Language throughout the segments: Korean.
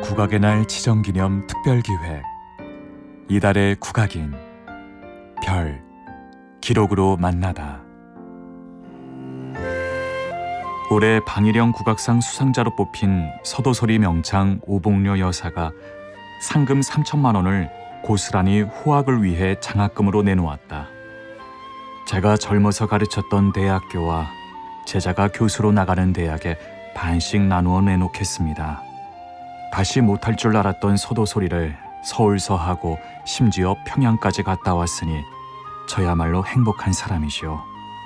국악의 날 지정기념 특별기획 이달의 국악인 별 기록으로 만나다. 올해 방일영 국악상 수상자로 뽑힌 서도소리 명창 오봉려 여사가 상금 3천만 원을 고스란히 호학을 위해 장학금으로 내놓았다. 제가 젊어서 가르쳤던 대학교와 제자가 교수로 나가는 대학에 반씩 나누어 내놓겠습니다. 다시 못할 줄 알았던 서도소리를 서울서 하고 심지어 평양까지 갔다 왔으니 저야말로 행복한 사람이죠.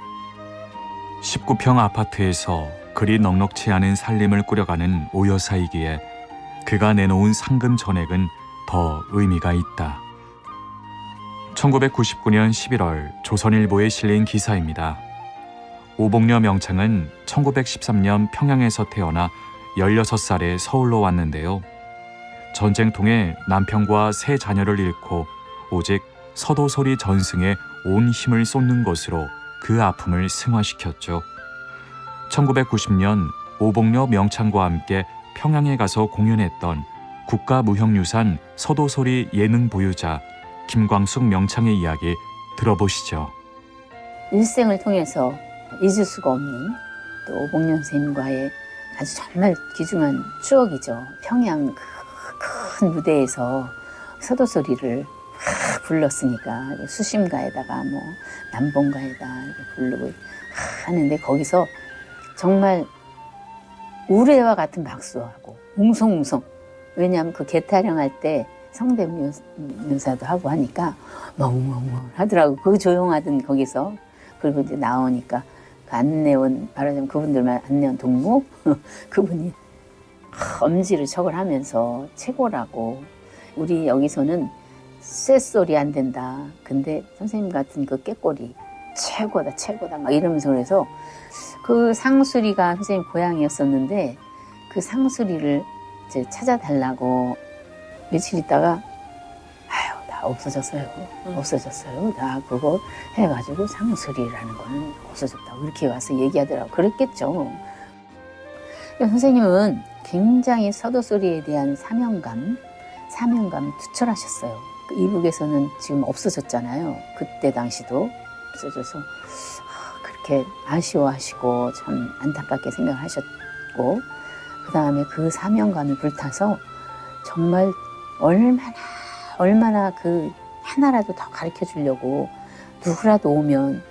19평 아파트에서 그리 넉넉치 않은 살림을 꾸려가는 오 여사이기에 그가 내놓은 상금 전액은 더 의미가 있다. 1999년 11월 조선일보에 실린 기사입니다. 오봉려 명창은 1913년 평양에서 태어나 16살에 서울로 왔는데요. 전쟁통에 남편과 세 자녀를 잃고 오직 서도소리 전승에 온 힘을 쏟는 것으로 그 아픔을 승화시켰죠. 1990년 오봉려 명창과 함께 평양에 가서 공연했던 국가무형유산 서도소리 예능 보유자 김광숙 명창의 이야기 들어보시죠. 일생을 통해서 잊을 수가 없는 또 오봉려 선생님과의 아주 정말 귀중한 추억이죠. 평양 큰 무대에서 서도소리를 불렀으니까 수심가에다가 뭐 남봉가에다 이렇게 부르고 하는데 거기서 정말 우레와 같은 박수하고 웅성웅성. 왜냐하면 그 개타령할 때 성대묘사도 하고 하니까 멍멍멍 하더라고. 그 조용하던 거기서. 그리고 이제 나오니까 그 안내원, 말하자면 그분들만 안내원 동무 그분이 엄지를 척을 하면서 최고라고. 우리 여기서는 쇳소리 안 된다. 근데 선생님 같은 그 꾀꼬리 최고다 최고다 막 이러면서 그래서 그 상수리가 선생님 고향이었었는데 그 상수리를 이제 찾아달라고 며칠 있다가 아유 다 없어졌어요. 없어졌어요. 다 그거 해가지고 상수리라는 거는 없어졌다고 이렇게 와서 얘기하더라고. 그랬겠죠. 선생님은 굉장히 서도소리에 대한 사명감이 투철하셨어요. 이북에서는 지금 없어졌잖아요. 그때 당시도 없어져서 그렇게 아쉬워하시고 참 안타깝게 생각을 하셨고 그 다음에 그 사명감이 불타서 정말 얼마나 그 하나라도 더 가르쳐 주려고 누구라도 오면